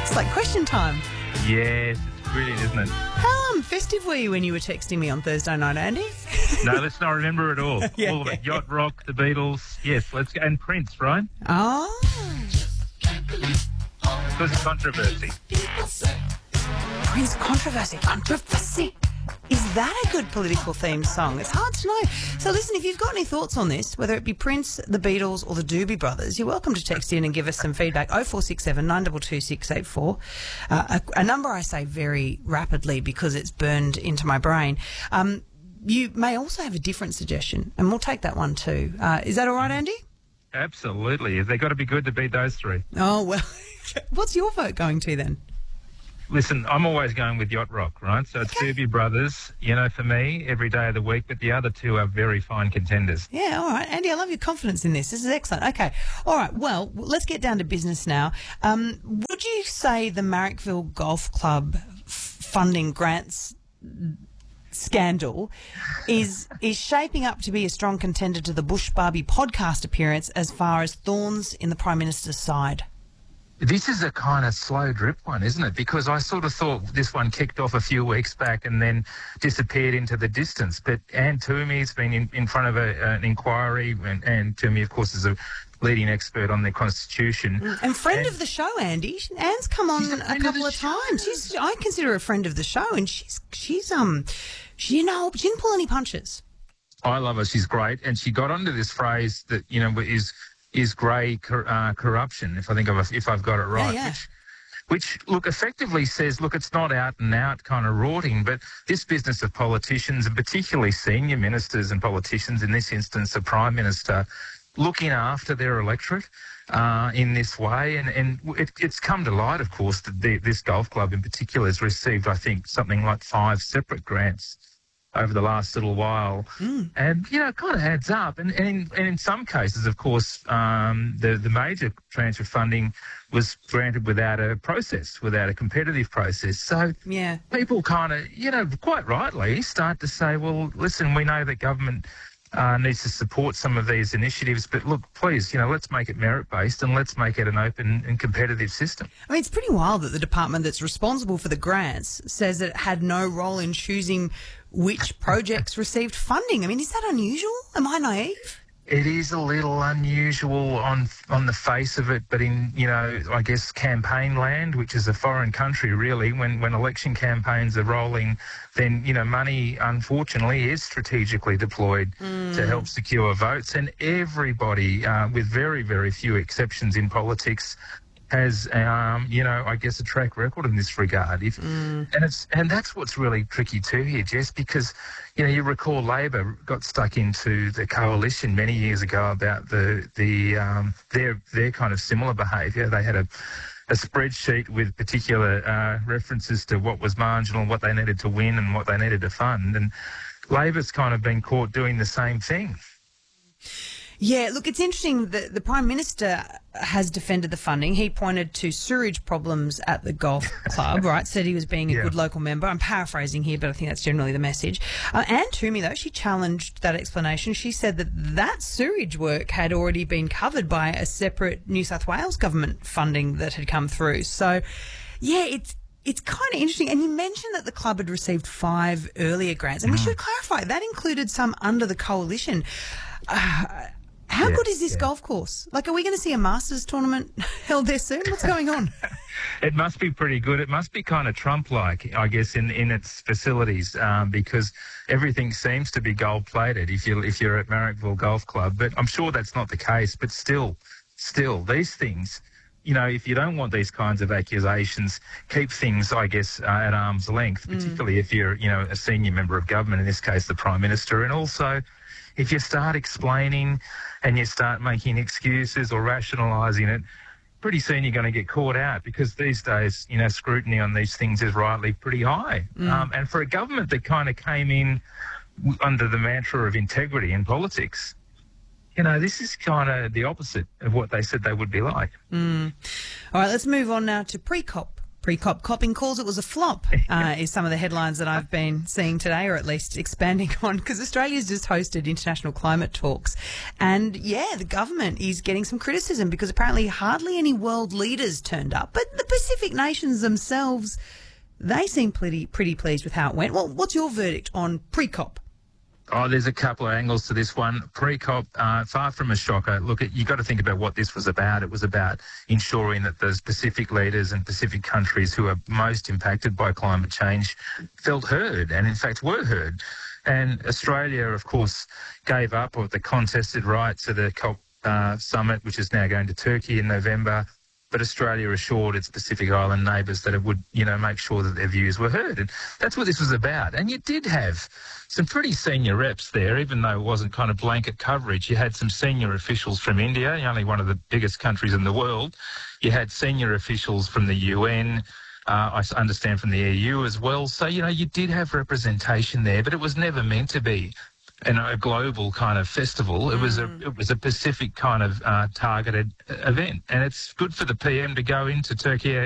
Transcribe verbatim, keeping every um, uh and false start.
It's like question time. Yes, it's brilliant, isn't it? How um, festive were you when you were texting me on Thursday night, Andy? No, let's not remember it all. Yeah. All of it. Yacht Rock, the Beatles. Yes, let's go. And Prince, right? Oh. Because of controversy. Prince controversy. Controversy. Is that a good political themed song? It's hard to know. So listen, if you've got any thoughts on this, whether it be Prince, the Beatles or the Doobie Brothers, you're welcome to text in and give us some feedback. oh four six seven, nine two two, six eight four. Uh, a, a number I say very rapidly because it's burned into my brain. Um, you may also have a different suggestion, and we'll take that one too. Uh, is that all right, Andy? Absolutely. They've got to be good to beat those three. Oh, well, what's your vote going to then? Listen, I'm always going with Yacht Rock, right? So it's Okay. Doobie Brothers, you know, for me, every day of the week, but the other two are very fine contenders. Yeah, all right. Andy, I love your confidence in this. This is excellent. Okay. All right. Well, let's get down to business now. Um, would you say the Marrickville Golf Club f- funding grants scandal is is shaping up to be a strong contender to the Bush Barbie podcast appearance as far as thorns in the Prime Minister's side? This is a kind of slow drip one, isn't it? Because I sort of thought this one kicked off a few weeks back and then disappeared into the distance. But Anne Toomey's been in, in front of a, an inquiry, and Anne Toomey, of course, is a leading expert on the Constitution. And friend And- of the show, Andy. Anne's come on She's a a friend of couple the of, show. times. She's, I consider her a friend of the show, and she's she's um, she, you know, she didn't pull any punches. I love her. She's great. And she got onto this phrase that, you know, is is grey cor- uh, corruption, if I think I've, if I've got it right. Yeah, yeah. Which, which, look, effectively says, look, it's not out and out kind of rorting, but this business of politicians, and particularly senior ministers and politicians, in this instance, the Prime Minister, looking after their electorate uh, in this way. And, and it, it's come to light, of course, that the, this golf club in particular has received, I think, something like five separate grants over the last little while. Mm. And, you know, it kind of adds up. And, and, in, and in some cases, of course, um, the, the major tranche of funding was granted without a process, without a competitive process. So Yeah. people kind of, you know, quite rightly start to say, well, listen, we know that government uh, needs to support some of these initiatives, but look, please, you know, let's make it merit-based and let's make it an open and competitive system. I mean, it's pretty wild that the department that's responsible for the grants says that it had no role in choosing which projects received funding. I mean, is that unusual? Am I naive? It is a little unusual on on the face of it, but in, you know, I guess campaign land, which is a foreign country really, when, when election campaigns are rolling, then, you know, money, unfortunately, is strategically deployed Mm. to help secure votes. And everybody, uh, with very, very few exceptions in politics, has, um, you know, I guess a track record in this regard. If, Mm. and it's and that's what's really tricky too here, Jess, because, you know, you recall Labor got stuck into the coalition many years ago about the the um, their their kind of similar behaviour. They had a a spreadsheet with particular uh, references to what was marginal, what they needed to win, and what they needed to fund. And Labor's kind of been caught doing the same thing. Yeah, look, it's interesting that the Prime Minister has defended the funding. He pointed to sewage problems at the golf club, right, said he was being a Yeah. good local member. I'm paraphrasing here, but I think that's generally the message. Uh, Anne Toomey, though, she challenged that explanation. She said that that sewage work had already been covered by a separate New South Wales government funding that had come through. So, yeah, it's It's kind of interesting. And you mentioned that the club had received five earlier grants. And we should clarify, that included some under the coalition. Uh, how Yeah, good is this yeah. golf course? Like, are we going to see a Masters tournament held there soon? What's going on? It must be pretty good. It must be kind of Trump-like, I guess, in, in its facilities, um, because everything seems to be gold-plated if you if you're at Marrickville Golf Club. But I'm sure that's not the case. But still, still, these things, you know, if you don't want these kinds of accusations, keep things, I guess, uh, at arm's length, particularly if you're, you know, a senior member of government, in this case, the Prime Minister. And also, if you start explaining and you start making excuses or rationalising it, pretty soon you're going to get caught out, because these days, you know, scrutiny on these things is rightly pretty high. Um, and for a government that kind of came in w- under the mantra of integrity in politics, you know, this is kind of the opposite of what they said they would be like. All right, let's move on now to pre-COP Pre-COP copping calls it was a flop, uh, is some of the headlines that I've been seeing today, or at least expanding on, because Australia's just hosted international climate talks. And, yeah, the government is getting some criticism because apparently hardly any world leaders turned up. But the Pacific nations themselves, they seem pretty, pretty pleased with how it went. Well, what's your verdict on pre-COP? Oh, there's a couple of angles to this one. Pre-COP, uh, far from a shocker. Look, you've got to think about what this was about. It was about ensuring that those Pacific leaders and Pacific countries who are most impacted by climate change felt heard and, in fact, were heard. And Australia, of course, gave up of the contested rights of the COP uh, summit, which is now going to Turkey in November. But Australia assured its Pacific Island neighbours that it would, you know, make sure that their views were heard. And that's what this was about. And you did have some pretty senior reps there, even though it wasn't kind of blanket coverage. You had some senior officials from India, only one of the biggest countries in the world. You had senior officials from the U N, uh, I understand from the E U as well. So, you know, you did have representation there, but it was never meant to be and a global kind of festival. It was a it was a Pacific kind of uh, targeted event, and it's good for the P M to go into Turkey